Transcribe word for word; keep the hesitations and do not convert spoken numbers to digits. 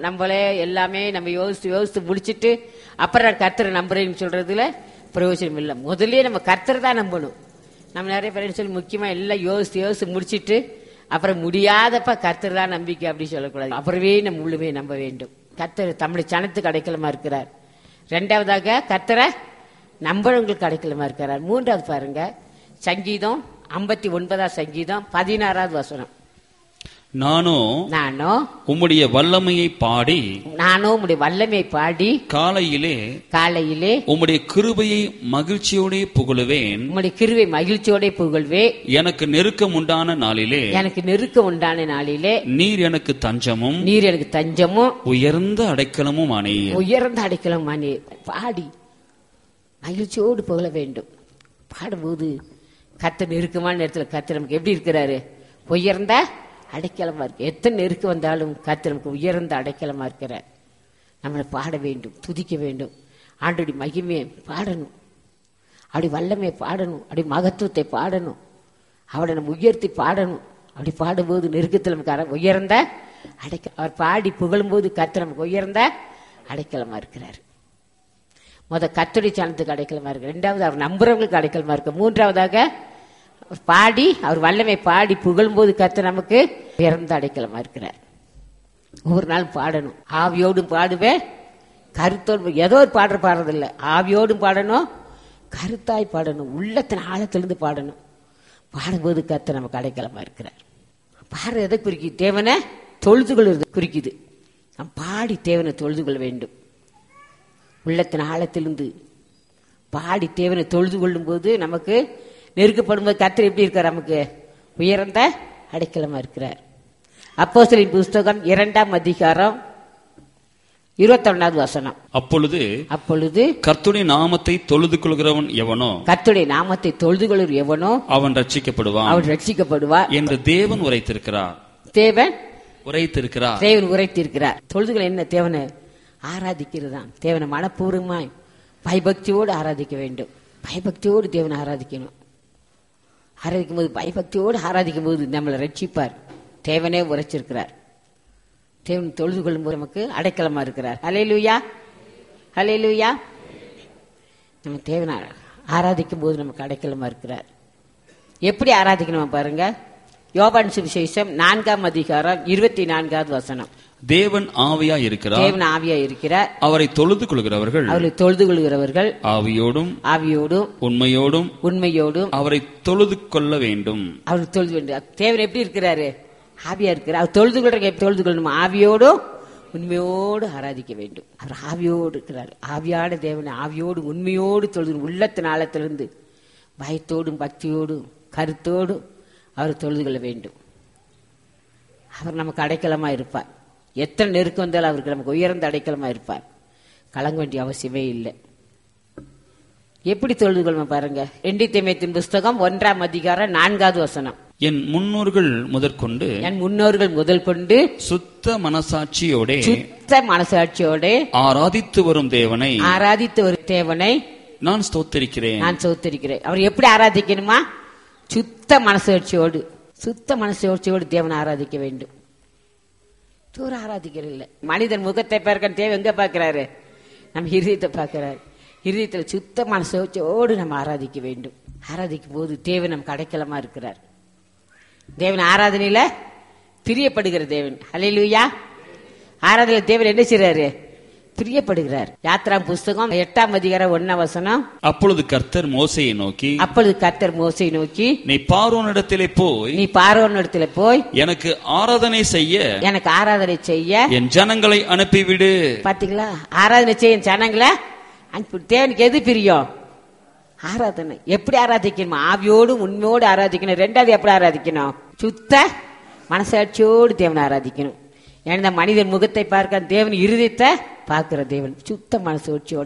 நம்மளே எல்லாமே நம்ம யோசித்து யோசித்து முடிச்சுட்டு அப்புறம் நான் கர்த்தரை நம்புறேன்னு சொல்றதுல பிரயோஜனம் இல்லை. முதல்ல நம்ம கர்த்தரை தான் நம்பணும். நம்ம நிறைய பேர் சொல்லி முக்கியமா எல்லாம் யோசித்து யோசித்து முடிச்சுட்டு அப்புறம் முடியாதப்ப கர்த்தர் தான் நம்பிக்கை அப்படின்னு சொல்லக்கூடாது. அப்புறமே நம்ம முழுமே நம்ப வேண்டும். கர்த்தர் தமிழ் சனத்துக்கு அடைக்கலமா இருக்கிறார். ரெண்டாவதாக கர்த்தரை நம்புறவங்களுக்கு அடைக்கலமா இருக்கிறார். மூன்றாவது பாருங்க, சங்கீதம் ஐம்பத்தி ஒன்பதாம் சங்கீதம் பதினாறாவது வசனம். நானோ நானோ உம்முடைய வல்லமையை பாடி நானோ உம்முடைய வல்லமையை பாடி காலையிலே காலையிலே உம்முடைய கிருபையை மகிழ்ச்சியோட புகழுவேன். உம்முடைய கிருபை மகிழ்ச்சியோட புகழ்வே. எனக்கு நெருக்கம் உண்டான நாளிலே எனக்கு நெருக்கம் உண்டான நாளிலே நீர் எனக்கு தஞ்சமும் நீர் எனக்கு தஞ்சமும் உயர்ந்த அடைக்கலமும் ஆனீர். உயர்ந்த அடைக்கலம் ஆனீர். பாடி மகிழ்ச்சியோடு புகழ வேண்டும். பாடும்போது கர்த்தர் நெருக்கமான நேரத்தில் கர்த்தர் நமக்கு எப்படி இருக்கிறாரு? உயர்ந்த அடைக்கலமா இருக்கு. எத்தனை நெருக்கம் வந்தாலும் கர்த்தர் நமக்கு உயர்ந்த அடைக்கலமா இருக்கிறார். நம்மளை பாட வேண்டும், துதிக்க வேண்டும். ஆண்டோடைய மகிமையை பாடணும், அப்படி வல்லமையை பாடணும், அப்படி மகத்துவத்தை பாடணும், அவளை நம்ம உயர்த்தி பாடணும். அப்படி பாடும்போது நெருக்கத்தில் நமக்கு உயர்ந்த அடைக்க அவர் பாடி புகழும்போது கர்த்தர் நமக்கு உயர்ந்த அடைக்கலமா இருக்கிறார். முத கர்த்தருடைய சனத்துக்கு அடைக்கலமா இருக்கு. ரெண்டாவது அவர் நம்புறவங்களுக்கு அடைக்கலமா இருக்கு. மூன்றாவதாக பாடி அவர் வல்லமை பாடி புகழும்போது கர்த்தர் நமக்கு உயர்ந்த அடைக்கலமா இருக்கிறார். ஒவ்வொரு நாளும் பாடணும். ஆவியோடும் பாடுவேன், கருத்தோடு ஏதோ ஒரு பாடுற பாடுறதில்லை. ஆவியோடும் பாடணும், கருத்தாய் பாடணும், உள்ளத்தின் ஆழத்திலிருந்து பாடணும். பாடும்போது கர்த்தர் நமக்கு அடைக்கலமா இருக்கிறார். பாடுற எதை குறிக்குது? தேவனை தொழுது கொள்வது குறிக்குது. நாம் பாடி தேவனை தொழுது கொள்ள வேண்டும். உள்ளத்தின் ஆழத்திலிருந்து பாடி தேவனை தொழுது கொள்ளும் போது நமக்கு நெருக்கப்படும் போது கர்த்தர் எப்படி இருக்கார்? நமக்கு உயர்ந்த அடைக்கலமா இருக்கிறார். அப்போஸ்தலரின் புஸ்தகம் இரண்டாம் அதிகாரம் இருபத்தி ஒன்னாவது வசனம். அப்பொழுது அப்பொழுது கர்த்தருடைய நாமத்தை தொழுது கொள்கிறவன் எவனோ கர்த்தருடைய நாமத்தை தொழுது கொள்கிற எவனோ அவன் ரட்சிக்கப்படுவான் அவன் ரட்சிக்கப்படுவார் என்று தேவன் உரைத்திருக்கிறார். தேவன் உரைத்திருக்கிறார். தேவன் உரைத்திருக்கிறார். தொழுதுகள் என்ன? தேவனை ஆராதிக்கிறது தான். தேவனை மனப்பூர்வமாய் பயபக்தியோடு ஆராதிக்க வேண்டும். பயபக்தியோடு தேவனை ஆராதிக்கணும். ஆராதிக்கும் போது பயபக்தியோடு ஆராதிக்கும் போது நம்மளை ரட்சிப்பார். தேவனே உரைச்சிருக்கிறார். தேவன் தொழுது கொள்ளும் போது நமக்கு அடைக்கலமா இருக்கிறார். ஹல்லேலூயா, ஹல்லேலூயா. நம்ம தேவனை ஆராதிக்கும் போது நமக்கு அடைக்கலமா இருக்கிறார். எப்படி ஆராதிக்கணும் பாருங்க. யோவான் சுவிசேஷம் நான்காம் அதிகாரம் இருபத்தி நான்காவது வசனம். தேவன் ஆவியா இருக்கிறார். தேவன் ஆவியா இருக்கிறார். அவரை தொழுது கொள்கிறவர்கள் அவரை தொழுது கொள்கிறவர்கள் ஆவியோடும் ஆவியோடும் உண்மையோடும் உண்மையோடும் அவரை தொழுது கொள்ள வேண்டும். அவர் தொழுது வேண்டும். தேவன் எப்படி இருக்கிறாரு? ஆவியா இருக்கிறார். அவர் தொழுது கொள்ற தொழுது கொள்ளணும். ஆவியோடும் உண்மையோடு ஆராதிக்க வேண்டும். அவர் ஆவியோடு இருக்கிறார். ஆவியான தேவனை ஆவியோடு உண்மையோடு தொழுது உள்ளத்தின் ஆழத்திலிருந்து பயத்தோடும் பக்தியோடும் கருத்தோடும் அவர் தொழுது கொள்ள வேண்டும். அவர் நமக்கு அடைக்கலமா இருப்பார். எத்தனை நெருக்கம் வந்தாலும் அவருக்கு நமக்கு உயர்ந்த அடைக்கலமா இருப்பார். கலங்க வேண்டிய அவசியமே இல்லை. எப்படி தொழுது கொள்ளும் பாருங்க. ரெண்டு தீமோத்தேயுவின் புஸ்தகம் ஒன்றாம் அதிகாரம் நான்காவது வசனம். என் முன்னோர்கள் முதற்கொண்டு என் முன்னோர்கள் முதல் கொண்டு சுத்த மனசாட்சியோட சுத்த மனசாட்சியோட ஆராதித்து வரும் தேவனை ஆராதித்து வரும் தேவனை நான் ஸ்தோத்திரிக்கிறேன். நான் ஸ்தோத்திரிக்கிறேன். அவர் எப்படி ஆராதிக்கணுமா? சுத்த மனசாட்சியோடு சுத்த மனசாட்சியோடு தேவனை ஆராதிக்க வேண்டும். தூர ஆராதிக்கிறதில்லை. மனிதன் முகத்தை பார்க்க தேவை எங்க பார்க்கிறாரு? நம்ம இருதயத்தை பார்க்கிறாரு. இருதயத்தில் சுத்த மனசாட்சியோடு நம்ம ஆராதிக்க வேண்டும். ஆராதிக்கும் போது தேவன் நமக்கு அடைக்கலமா இருக்கிறார். தேவன் ஆராதனையில பிரியப்படுகிற தேவன். ஹல்லேலூயா. ஆராதனையில தேவன் என்ன செய்றாரு? பிரியப்படுகிறார். யாத்ரா புஸ்தகம் எட்டாம் அதிகாரம் ஒன்னாம் வசனம். அப்பொழுது கர்த்தர் மோசேயை நோக்கி அப்பொழுது கர்த்தர் மோசேயை நோக்கி நீ பார்வோனிடத்திலே போய் நீ பார்வோனிடத்திலே போய் எனக்கு ஆராதனை செய்ய எனக்கு ஆராதனை செய்ய என் ஜனங்களை அனுப்பிவிடு. பாத்தீங்களா? ஆராதனை செய்ய ஜனங்களை அனுப்பி. தேவனுக்கு எது பிரியம்? ஆராதனை. எப்படி ஆராதிக்கணும்? ஆவியோடு உண்மையோடு ஆராதிக்கணும். ரெண்டாவது எப்படி ஆராதிக்கணும்? சுத்த மனசாட்சியோடு தேவனை ஆராதிக்கணும். ஏன்னா மனிதன் முகத்தை பார்க்க தேவன் இருதயத்தை பார்க்கிற தேவன். சுத்த மனசாட்சியோடு